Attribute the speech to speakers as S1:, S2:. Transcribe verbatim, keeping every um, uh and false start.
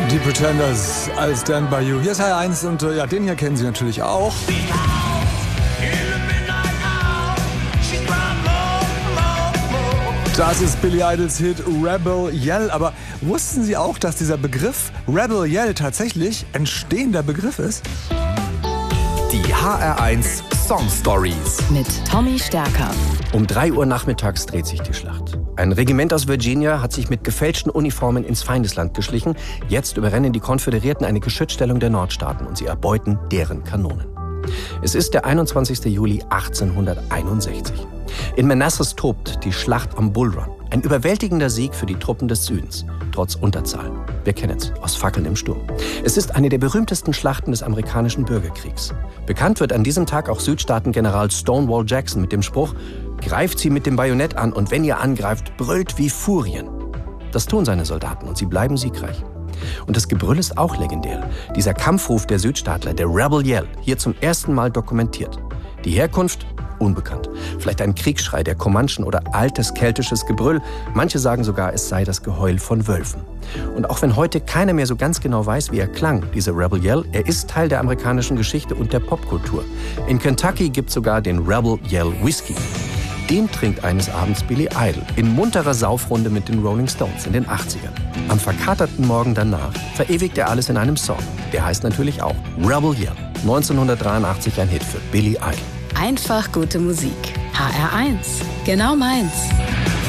S1: Die Pretenders als Stand By You. Hier ist H R eins und äh, ja, den hier kennen Sie natürlich auch. Das ist Billy Idols Hit Rebel Yell. Aber wussten Sie auch, dass dieser Begriff Rebel Yell tatsächlich ein stehender Begriff ist?
S2: Die H R eins Song Stories
S3: mit Tommy Stärker.
S2: Um drei Uhr nachmittags dreht sich die Schlacht. Ein Regiment aus Virginia hat sich mit gefälschten Uniformen ins Feindesland geschlichen. Jetzt überrennen die Konföderierten eine Geschützstellung der Nordstaaten und sie erbeuten deren Kanonen. Es ist der einundzwanzigster Juli achtzehnhunderteinundsechzig. In Manassas tobt die Schlacht am Bull Run. Ein überwältigender Sieg für die Truppen des Südens, trotz Unterzahl. Wir kennen es aus Fackeln im Sturm. Es ist eine der berühmtesten Schlachten des amerikanischen Bürgerkriegs. Bekannt wird an diesem Tag auch Südstaaten-General Stonewall Jackson mit dem Spruch: Greift sie mit dem Bajonett an und wenn ihr angreift, brüllt wie Furien. Das tun seine Soldaten und sie bleiben siegreich. Und das Gebrüll ist auch legendär. Dieser Kampfruf der Südstaatler, der Rebel Yell, hier zum ersten Mal dokumentiert. Die Herkunft? Unbekannt. Vielleicht ein Kriegsschrei der Comanchen oder altes keltisches Gebrüll. Manche sagen sogar, es sei das Geheul von Wölfen. Und auch wenn heute keiner mehr so ganz genau weiß, wie er klang, dieser Rebel Yell, er ist Teil der amerikanischen Geschichte und der Popkultur. In Kentucky gibt es sogar den Rebel Yell Whisky. Den trinkt eines Abends Billy Idol in munterer Saufrunde mit den Rolling Stones in den achtzigern. Am verkaterten Morgen danach verewigt er alles in einem Song. Der heißt natürlich auch Rebel Yell. neunzehnhundertdreiundachtzig ein Hit für Billy Idol.
S3: Einfach gute Musik. H R eins. Genau meins.